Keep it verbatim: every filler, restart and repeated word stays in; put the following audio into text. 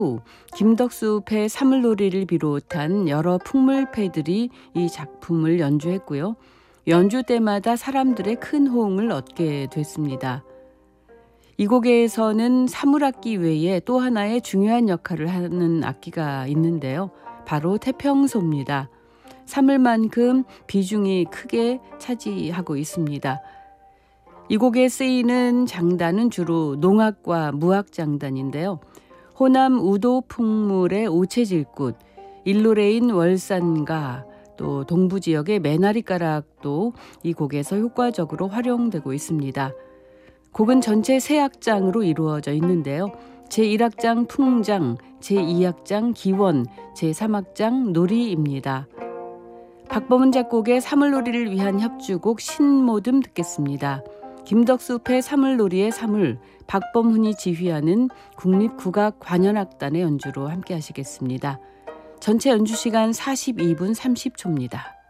김덕수패 사물놀이를 비롯한 여러 풍물패들이 이 작품을 연주했고요. 연주 때마다 사람들의 큰 호응을 얻게 됐습니다. 이 곡에서는 사물악기 외에 또 하나의 중요한 역할을 하는 악기가 있는데요. 바로 태평소입니다. 사물만큼 비중이 크게 차지하고 있습니다. 이 곡에 쓰이는 장단은 주로 농악과 무악장단인데요. 호남 우도 풍물의 오체질굿, 일로레인 월산가, 또 동부 지역의 매나리가락도 이 곡에서 효과적으로 활용되고 있습니다. 곡은 전체 세 악장으로 이루어져 있는데요. 제일 악장 풍장, 제이 악장 기원, 제삼 악장 놀이입니다. 박범은 작곡의 사물놀이를 위한 협주곡 신모듬 듣겠습니다. 김덕수패 사물놀이의 사물, 박범훈이 지휘하는 국립국악관현악단의 연주로 함께 하시겠습니다. 전체 연주 시간 사십이 분 삼십 초입니다.